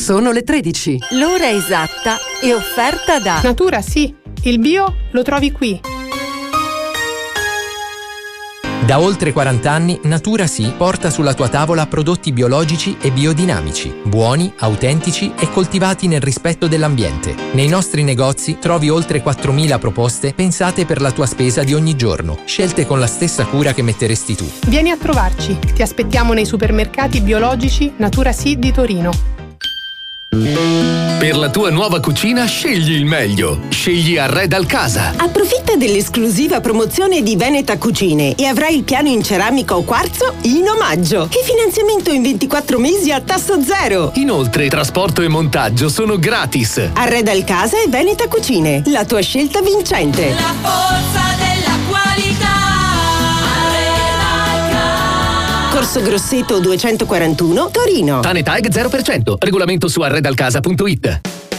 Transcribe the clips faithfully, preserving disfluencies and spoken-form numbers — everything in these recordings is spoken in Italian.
Sono le tredici. L'ora esatta è offerta da Natura Sì, il bio lo trovi qui. Da oltre quaranta anni Natura Sì porta sulla tua tavola prodotti biologici e biodinamici, buoni, autentici e coltivati nel rispetto dell'ambiente. Nei nostri negozi trovi oltre quattromila proposte pensate per la tua spesa di ogni giorno, scelte con la stessa cura che metteresti tu. Vieni a trovarci, ti aspettiamo nei supermercati biologici Natura Sì di Torino. Per la tua nuova cucina scegli il meglio. Scegli Arreda Casa. Approfitta dell'esclusiva promozione di Veneta Cucine e avrai il piano in ceramica o quarzo in omaggio. E finanziamento in ventiquattro mesi a tasso zero. Inoltre, trasporto e montaggio sono gratis. Arreda Casa e Veneta Cucine, la tua scelta vincente. La forza della qualità. Corso Grosseto duecentoquarantuno, Torino. Tanetag zero per cento. Regolamento su arredalcasa punto it.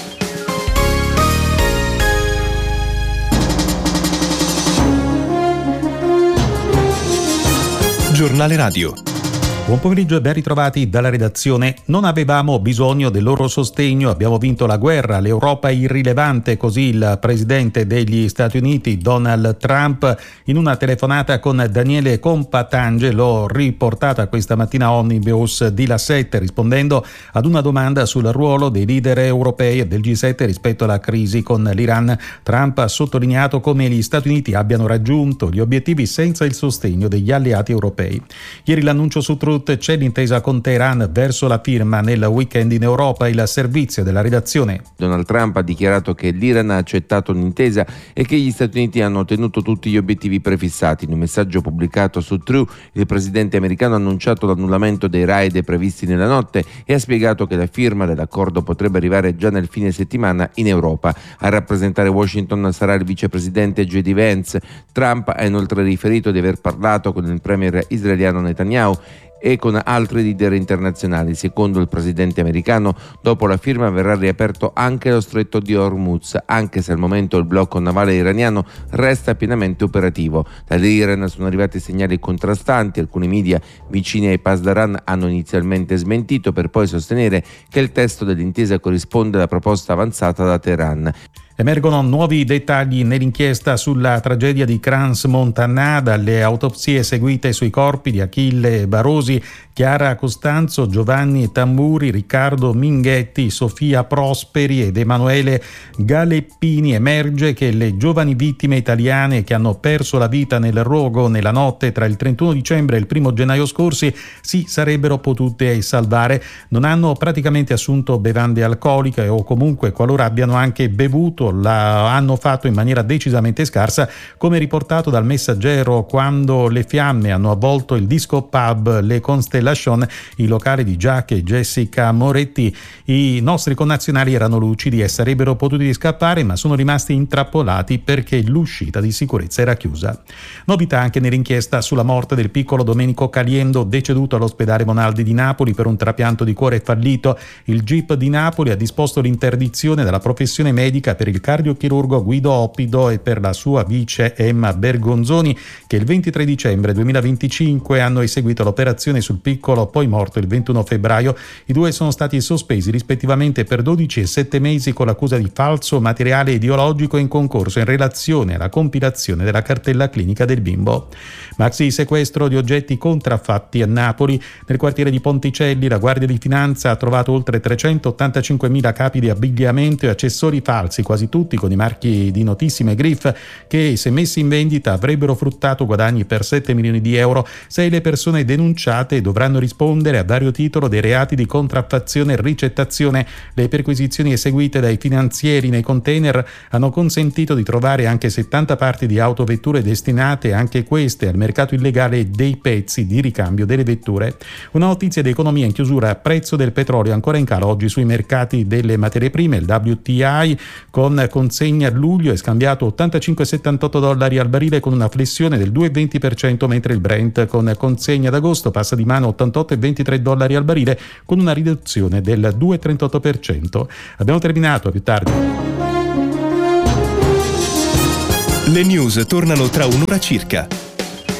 Giornale Radio. Buon pomeriggio e ben ritrovati dalla redazione. Non avevamo bisogno del loro sostegno, abbiamo vinto la guerra, l'Europa è irrilevante, così il presidente degli Stati Uniti Donald Trump in una telefonata con Daniele Compatangelo riportata questa mattina Omnibus di La sette, rispondendo ad una domanda sul ruolo dei leader europei e del G sette rispetto alla crisi con l'Iran. Trump ha sottolineato come gli Stati Uniti abbiano raggiunto gli obiettivi senza il sostegno degli alleati europei. Ieri l'annuncio su Truth, c'è l'intesa con Teheran verso la firma nel weekend in Europa. Il servizio della redazione. Donald Trump ha dichiarato che l'Iran ha accettato un'intesa e che gli Stati Uniti hanno ottenuto tutti gli obiettivi prefissati. In un messaggio pubblicato su True, il presidente americano ha annunciato l'annullamento dei raid previsti nella notte e ha spiegato che la firma dell'accordo potrebbe arrivare già nel fine settimana in Europa. A rappresentare Washington sarà il vicepresidente J D Vance. Trump ha inoltre riferito di aver parlato con il premier israeliano Netanyahu e con altri leader internazionali. Secondo il presidente americano, dopo la firma verrà riaperto anche lo stretto di Hormuz, anche se al momento il blocco navale iraniano resta pienamente operativo. Dall'Iran sono arrivati segnali contrastanti, alcuni media vicini ai Pasdaran hanno inizialmente smentito per poi sostenere che il testo dell'intesa corrisponde alla proposta avanzata da Teheran. Emergono nuovi dettagli nell'inchiesta sulla tragedia di Crans-Montana, dalle autopsie eseguite sui corpi di Achille Barosi, Chiara Costanzo, Giovanni Tamburi, Riccardo Minghetti, Sofia Prosperi ed Emanuele Galeppini. Emerge che le giovani vittime italiane che hanno perso la vita nel rogo nella notte tra il trentuno dicembre e il primo gennaio scorsi si sarebbero potute salvare. Non hanno praticamente assunto bevande alcoliche o comunque, qualora abbiano anche bevuto, la hanno fatto in maniera decisamente scarsa, come riportato dal Messaggero quando le fiamme hanno avvolto il disco pub Le Constellation, il locale di Jack e Jessica Moretti. I nostri connazionali erano lucidi e sarebbero potuti scappare, ma sono rimasti intrappolati perché l'uscita di sicurezza era chiusa. Novità anche nell'inchiesta sulla morte del piccolo Domenico Caliendo, deceduto all'ospedale Monaldi di Napoli per un trapianto di cuore fallito. Il G I P di Napoli ha disposto l'interdizione dalla professione medica per il cardiochirurgo Guido Oppido e per la sua vice Emma Bergonzoni, che il ventitré dicembre duemilaventicinque hanno eseguito l'operazione sul piccolo, poi morto il ventuno febbraio. I due sono stati sospesi rispettivamente per dodici e sette mesi con l'accusa di falso materiale ideologico in concorso in relazione alla compilazione della cartella clinica del bimbo. Maxi sequestro di oggetti contraffatti a Napoli. Nel quartiere di Ponticelli la Guardia di Finanza ha trovato oltre trecentottantacinquemila capi di abbigliamento e accessori falsi, quasi tutti con i marchi di notissime Griff, che se messi in vendita avrebbero fruttato guadagni per sette milioni di euro. Sei le persone denunciate dovranno rispondere a vario titolo dei reati di contraffazione e ricettazione. Le perquisizioni eseguite dai finanzieri nei container hanno consentito di trovare anche settanta parti di autovetture destinate anche queste al mercato illegale dei pezzi di ricambio delle vetture. Una notizia di economia in chiusura: prezzo del petrolio ancora in calo oggi sui mercati delle materie prime. Il W T I con consegna a luglio è scambiato ottantacinque virgola settantotto dollari al barile con una flessione del due virgola venti per cento, mentre il Brent con consegna d'agosto passa di mano ottantotto virgola ventitré dollari al barile con una riduzione del due virgola trentotto per cento. Abbiamo terminato, a più tardi. Le news tornano tra un'ora circa.